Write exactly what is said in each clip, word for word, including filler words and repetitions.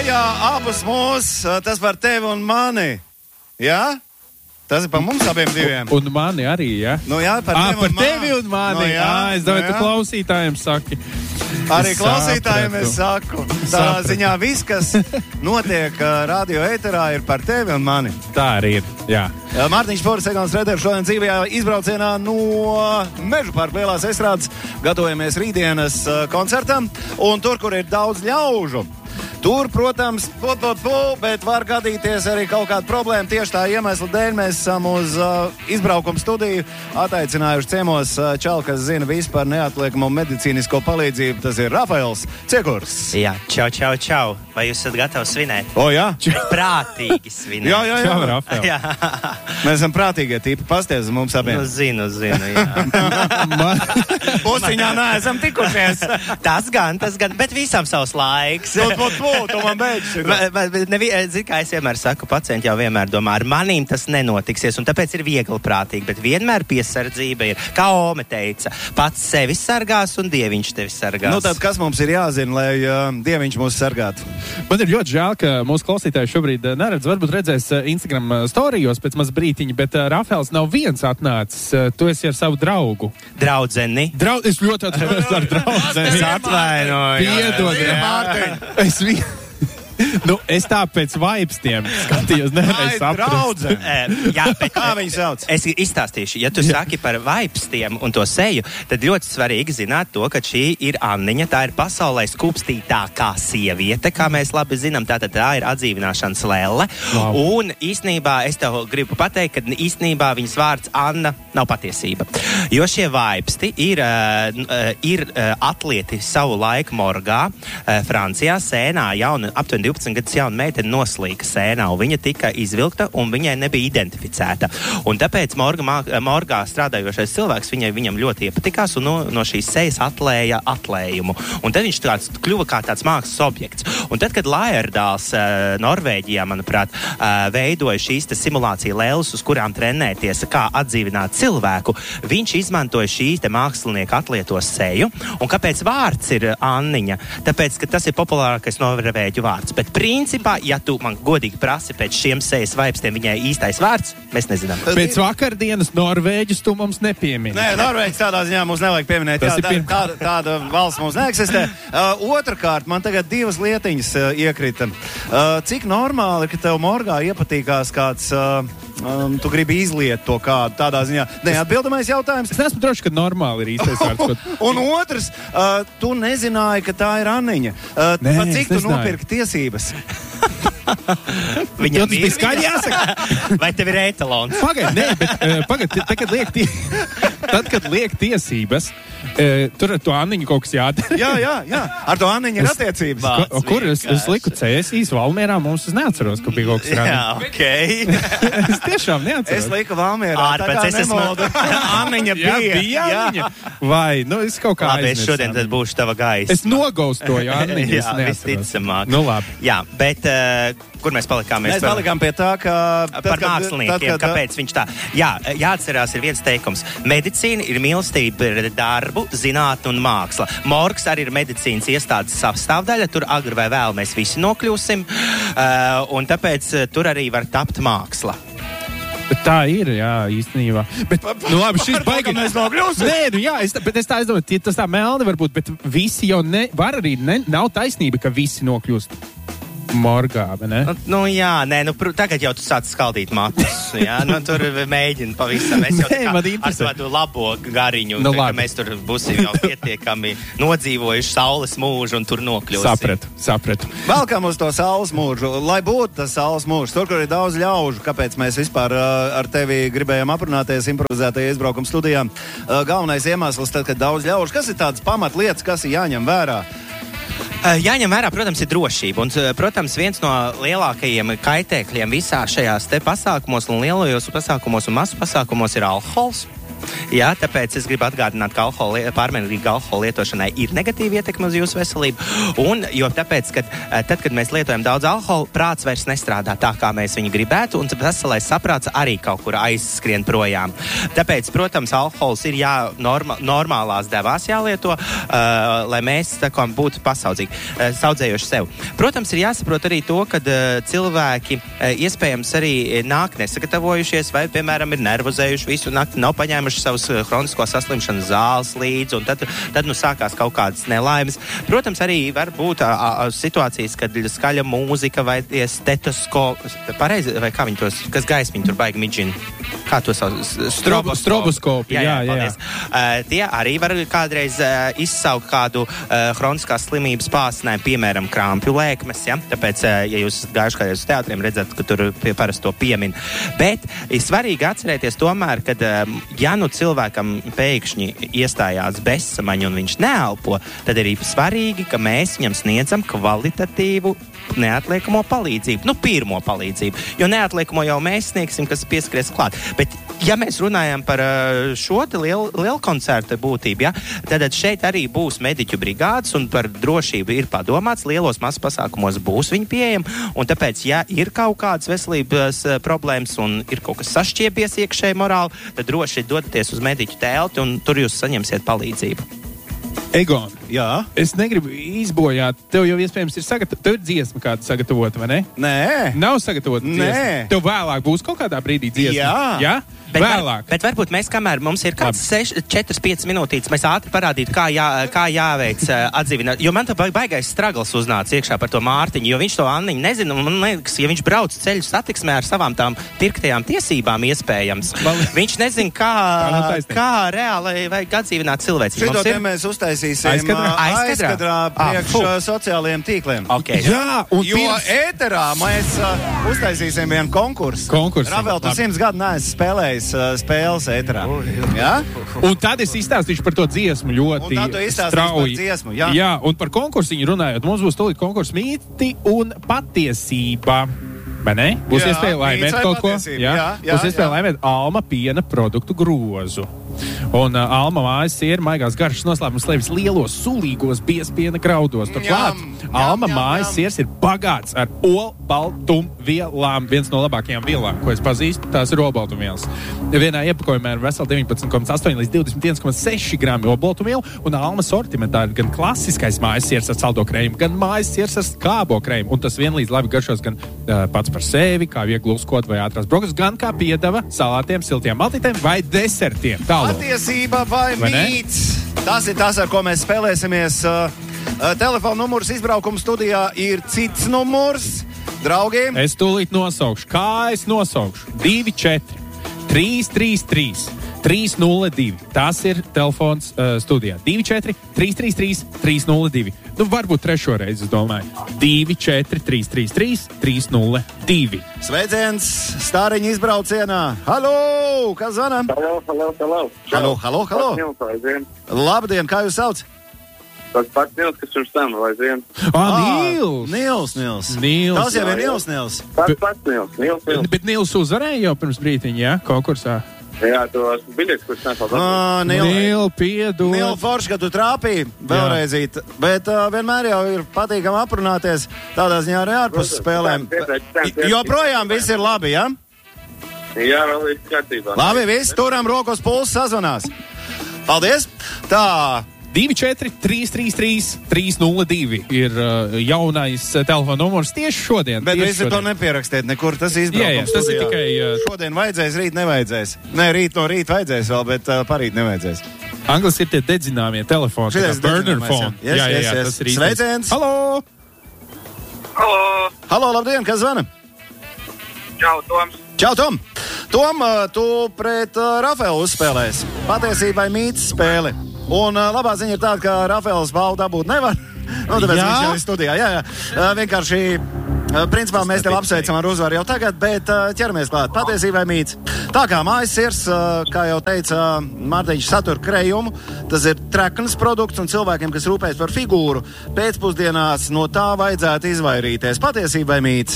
studijā abus mūs, tas par tevi un mani. Jā? Tas ir par mums abiem diviem. Un, un mani arī, jā? Nu jā, par tevi, à, par un, tevi un mani. Nu, jā, à, es domāju, nu, tu klausītājiem saki. Arī Es klausītājiem sapratu. es saku. Tā Sapratu. ziņā viss, kas notiek uh, radio ēterā, ir par tevi un mani. Tā arī ir, jā. Uh, Mārtiņš Poris, Egons Reders šodien dzīvajā izbraucienā no Mežu parka lielās estrādes. Gatavojamies rītdienas uh, koncertam. Un tur, kur ir daudz ļaužu, tur, protams, pu, pu, pu, bet var gadīties arī kaut kāda problēma. Tieši tā iemesla dēļ mēs esam uz uh, izbraukuma studiju attaicinājuši ciemos uh, čalu, kas zina visu par neatliekamo medicīnisko palīdzību. Tas ir Rafaels Ciekurs. Jā, čau, čau, čau. Vai jūs esat gatavi svinēt? O, jā? Prātīgi svinēt. Jā, jā, jā. Čau, Rafael. Jā. Mēs esam prātīgie tipi. Pasties uz mums abiem. Nu, zinu, zinu, jā. Man, Pusiņā neesam tikušies. Tas gan, tas gan, bet visam savs laiks. Tu, tu, tu, tu man beidz. Zini, kā es vienmēr saku, pacienti jau vienmēr domā, ar manīm tas nenotiksies, un tāpēc ir viegli prātīgi, bet vienmēr piesardzība ir, kā Ome teica, pats sevi sargās un Dieviņš tevi sargās. Nu, tad kas mums ir jāzina, lai uh, Dieviņš mūs sargātu? man ir ļoti žēl, ka mūsu klausītāji šobrīd uh, neredz. Varbūt redzēs uh, Instagram uh, storijos pēc maz brītiņa, bet uh, Rafaels nav viens atnācis. Uh, tu esi ar savu draugu. Draudzeni. Drau es ļoti atvainojos ar draudzeni. Es atvainoju. Piedod, Mārtiņ. es vi... Nu, es tā pēc vaipstiem skatījos, nevarēju saprast. Draudze. Eh, Jā, bet Kā viņu sauc? Es izstāstīšu, ja tu saki par vaipstiem un to seju, tad ļoti svarīgi zināt to, ka šī ir Anniņa, tā ir pasaulē skūpstītākā sieviete, kā mēs labi zinām, tātad tā ir atdzīvināšanas lelle. Wow. Un īstenībā es tev gribu pateikt, ka īstenībā viņas vārds Anna nav patiesība. Jo šie vaipsti ir, uh, ir uh, atlieti savu laiku morgā, uh, Francijā, sēnā, jauna, aptuveni divpadsmit gadus jauna meitene noslīka sēnā, un viņa tika izvilkta, un viņai nebija identificēta. Un tāpēc morga, morgā strādājošais cilvēks viņai, viņam ļoti iepatikās, un no, no šīs sejas atlēja atlējumu. Un tad viņš tāds, kļuva kā tāds mākslas objekts. Un tad, kad Laierdāls uh, Norvēģijā, manuprāt, uh, veidoja šīs simulācija lēles, uz kurām trenēties, kā atdzīvināt cilvēku, viņš izmantoja šīs te mākslinieka atlieto seju. Un kāpēc vārds ir Anniņa? Tāpēc, ka tas ir populārākais norvēģu vārds. Bet principā, ja tu man godīgi prasi pēc šiem sejas vaipstiem viņai īstais vārds, mēs nezinām. Pēc vakardienas Norvēģis tu mums nepiemini. Nē, Norvēģis tādā ziņā mums nevajag pieminēt. Jā, Tas ir tā, pirmkārt. tāda, tāda valsts mums neeksistē. Uh, otrakārt, man tagad divas lietiņas uh, iekrita. Uh, cik normāli, ka tev morgā iepatīkās kāds... Uh, Um, tu gribi izliet to kādu tādā ziņā. Neatbildamais jautājums. Es neesmu droši, ka normāli ir īstais vārds. Ko... Un otrs, uh, tu nezināji, ka tā ir Anniņa. Uh, Nē, pat cik es tu nezināju. nopirki tiesības? Viņam Tas bija skaļi jāsaka. Vai tev ir etalons? Pagaid, nē, bet uh, pagaid, tad, kad liek, tie... tad, kad liek tiesības, uh, tur ar to Anniņu kaut kas jādara. Jā, jā, jā. Ar to Anniņu ir attiecības. Vā. Ko, kur es, es liku cēsīs Valmierā, mums es neatceros, ka bija kaut kas Jā, rādījums. ok. Es tiešām neatceros. Es liku Valmierā. Ārpēc es esmu- Anniņa Jā, bija. bija Anniņa. Vai, nu es kaut kā Labi, es aizmirsu šodien tad Anniņu. būšu tava gaisa. Es nogaustoju Anniņu, es Jā, neatceros. visticamāk. Nu labi. Jā, bet uh, kur mēs palikām? Mēs par- palikām pie tā, ka... Par māksliniekiem, kāpēc viņš tā. Jā, jāatcerās ir viens teikums. Medicīna ir mīlestība pret darbu, zinātni un māksla. Morgs arī ir medicīnas iestādes sastāvdaļa, tur agri vai vēl mēs visi nokļūsim, uh, un tāpēc uh, tur arī var tapt māksla. Bet tā ir, jā, īstenībā. Bet, nu labi, šis baigi... mēs nokļūsim? Nē, nu jā, es, bet es tā aizdomāju, tie- tas tā melni varbūt, bet visi jau ne, var arī, ne, nav taisnība, ka visi nokļūst morgā, vai ne? Nu, nu jā, nē, nu pr- tagad jau tu sāc skaldīt matus, jā, nu tur mēģini pavisam. Es jau Nē, tā man kā interesē. ar tādu labo gariņu, Nu, ka labi. mēs tur būsim jau pietiekami nodzīvojuši saules mūžu un tur nokļūsim. Sapratu, sapratu. Velkam uz to saules mūžu. Lai būtu tas saules mūžs, tur, kur ir daudz ļaužu, kāpēc mēs vispār uh, ar tevi gribējām aprunāties improvizētajā izbraukuma studijā. Uh, galvenais iemesls, tad, kad daudz ļaužu, kas ir tādas pamatlietas, kas ir jāņem vērā? Uh, Jāņem vērā, protams, ir drošība. Un, uh, protams, viens no lielākajiem kaitēkļiem visā šajās te pasākumos un lielajos pasākumos un masu pasākumos ir alkohols. Jā, tāpēc es gribu atgādināt, ka alkoholi, pārmērīga alkohola lietošanai ir negatīva ietekme uz jūsu veselību. Un, jo tāpēc, kad tad, kad mēs lietojam daudz alkohola, prāts vairs nestrādā tā, kā mēs viņu gribētu, un veselais saprāts arī kaut kur aizskrien projām. Tāpēc, protams, alkohols ir jā, norma, normālās devās jālieto, uh, lai mēs tā kā būtu pasaudzīgi, uh, saudzējoši sev. Protams, ir jāsaprot arī to, ka uh, cilvēki uh, iespējams arī nāk nesagatavojušies, vai, piemēram, ir nervozējuši visu nakti, nav paņēmuši savus hronisko saslimšanu zāles līdzi, un tad, tad nu sākās kaut kādas nelaimes. Protams, arī var būt a, a, situācijas, kad ir skaļa mūzika vai stetoskopi, pareizi, vai kā viņi tos, kas gaismiņi tur baigi midžina? Kā to sauc? Stroboskopi. Stroboskopi, jā, jā, jā. jā. Uh, tie arī var kādreiz uh, izsaukt kādu uh, hroniskās slimības pārsnēm, piemēram, krampju lēkmes, ja? Tāpēc, uh, ja jūs gājuši kādreiz uz teātriem, redzat, ka tur pie parasti to piemin. Bet ir svarīgi atcerēties tomēr, kad, uh, ja nu cilvēkam pēkšņi iestājās bezsamaņa un viņš neelpo, tad ir svarīgi, ka mēs viņam sniedzam kvalitatīvu neatliekamo palīdzību. Nu, pirmo palīdzību. Jo neatliekamo jau mēs sniegsim, kas pieskaries klāt. Bet, ja mēs runājam par šo te lielu, lielu koncertu būtību, ja, tad šeit arī būs mediķu brigādes un par drošību ir padomāts. Lielos mazs pasākumos būs viņi pieejami. Un tāpēc, ja ir kaut kādas veselības problēmas un ir kaut kas sašķiepies iekšēji morāli, tad droši dodaties uz mediķu telti un tur jūs saņemsiet palīdzību. Egon, jā. Es negribu izbojāt. Tev jau iespējams ir sagatavota. Tev ir dziesma kāda sagatavota, vai ne? Nē. Nav sagatavota dziesma. Nē. Tev vēlāk būs kaut kādā brīdī dziesma. Jā. Jā? Bet, vēlāk. Var, bet varbūt mēs, kamēr mums ir kāds četras piecas minūtītes, mēs ātri parādītu, kā, jā, kā jāveic uh, atdzīvināt. Jo man tā baigais stragls uznāca iekšā par to Mārtiņu, jo viņš to Anniņu nezina. Un man liekas, ja viņš brauc ceļu satiksmē ar savām tām pirktajām tiesībām iespējams, man... viņš nezina, kā, kā reāli vajag atdzīvināt cilvēci. Šito ir... te mēs uztaisīsim aizkadrā, aizkadrā, aizkadrā priekš ah, sociālajiem tīkliem. Okay. Jā, un jo pirms... ēterā mēs uh, uztaisīsim vienu konkursu. Konkursu. Ravel, tu simts gadu neesi spēlējis spēles ēterā. Ja? Un tad es izstāstīšu par to dziesmu ļoti strauji. Dziesmu, jā. jā, un par konkursiņu runājot, mums būs tūlīt konkurss mīti un patiesība. Vai ne? Būs jā, iespēja laimēt kaut ko. Jā, jā, jā, būs iespēja jā. laimēt Alma piena produktu grozu. Un uh, Alma mājas ir maigās garšas noslēpums slēpjas lielos, sulīgos biespiena graudos. Turklāt, Alma mājas siers ir bagāts ar olbaltumvielām. Viens no labākajām vielām, ko es pazīstu, tās ir olbaltumvielas. Vienā iepakojumā ir veseli deviņpadsmit komats astoņi līdz divdesmit viens komats seši grami olbaltumvielu, un Alma sortimentā ir gan klasiskais mājas siers ar saldo krējumu, gan mājas siers ar skābo krējumu. Un tas vienlīdz labi garšos gan uh, pats par sevi, kā viegli uzkot vai ātrās brokas, gan kā piedeva salātiem, siltiem maltītēm vai desertiem. Tālu. Patiesība vai, vai mīts? Tas ir tas, ar ko mēs spēlēsimies. Uh, uh, telefona numurs izbraukuma studijā ir cits numurs. Draugi. Es tūlīt nosaukšu. Kā es nosaukšu? divi četri trīs trīs trīs trīs nulle divi. Tas ir telefons uh, studijā. divi četri trīs trīs trīs trīs nulle divi. Nu, varbūt trešo reizi, es domāju. divi četri trīs trīs trīs trīs nulle divi. Sveiciens Stāriņa izbraucienā. Halo! Kas zvana? Halo, halo, halo. Halo, halo, halo. Nils, Labdien, kā jūs sauc? Tas pats Nils, kas ir tam, vai zin? Ah, Nils! Nils, Nils. Nils. Tas jau ir Nils, Nils. Tas pats Nils, Nils, Nils. Bet Nils uzvarēja jau pirms brītiņa, jā, konkursā. Jā, to esmu biļets, kurš nesot. Ah, Nil, Nil, piedod. Nil, forši, ka tu trāpīji vēlreizīt. Bet uh, vienmēr jau ir patīkam aprunāties tādā ziņā arī ārpus spēlēm. Joprojām viss ir labi, jā? Jā, vēl viss kārtībā. Labi, viss, turam rokos pulsu sazvanās. Paldies! Tā... divi četri trīs trīs trīs trīs nulle divi ir uh, jaunais uh, telefona numurs tieši šodien. Bet tieši visi to nepierakstiet nekur, tas izbraukums. Tas ir tikai... Uh, šodien vajadzēs, rīt nevajadzēs. Nē, rīt no rīta vajadzēs vēl, bet uh, parīt nevajadzēs. Anglis ir tie dedzināmie telefoni, tā kā burner phone. Yes, jā, jā, jā, yes, tas ir īstais. Sveiciens! Halo! Halo! Halo, labdien, kas zvana? Čau, Toms! Čau, Tom! Tom, tu pret uh, Rafelu uzspēlēs. Patiesībai mīts spēli. Un uh, labā ziņa ir tāda, ka Rafēls balvu dabūt nevar. Nu, tāpēc jā? Viņš jau ir studijā. Jā, jā. Uh, vienkārši, uh, principā, mēs tev apsveicam ar uzvaru jau tagad, bet uh, ķeramies klāt. Patiesībai mīts. Tā kā mājas sirs, uh, kā jau teica uh, Mārtiņš, satur krējumu, tas ir trekns produkts un cilvēkiem, kas rūpējas par figūru, pēcpusdienās no tā vajadzētu izvairīties. Patiesībai mīts.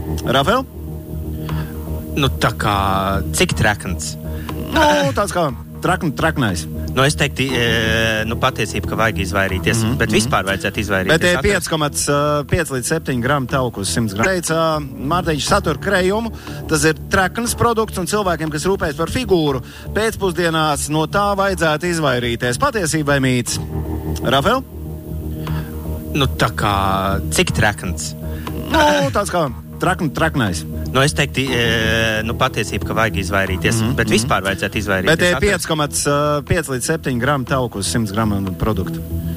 Rafēl? Nu, tā kā, cik trekns? Nu, tāds kā trakn, traknais. Nu, es teiktu, e, nu, patiesība, ka vajag izvairīties, mm -hmm. bet vispār vajadzētu izvairīties. Bet ir pieci komats pieci līdz septiņi gramu tauku uz simts gramu. Teica, Mārtiņš satur krējumu, tas ir trakns produkts un cilvēkiem, kas rūpējas par figūru, pēcpusdienās no tā vajadzētu izvairīties. Patiesība vai mīts? Rafael? Nu, tā kā, cik trakns? Nu, tāds kā trakn, traknais. Nu, es teiktu, e, nu, patiesība, ka vajag izvairīties, mm -hmm. bet vispār vajadzētu izvairīties. Bet ir pieci komats pieci līdz septiņi gramu tauku uz simts gramu produktu.